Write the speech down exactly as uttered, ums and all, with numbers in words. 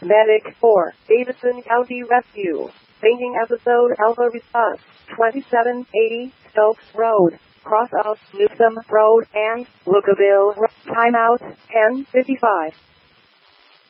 Medic four, Davidson County Rescue. Fainting episode Alpha Response, twenty-seven eighty Stokes Road, cross of Newsom Road and Lookaville. Timeout, ten fifty-five.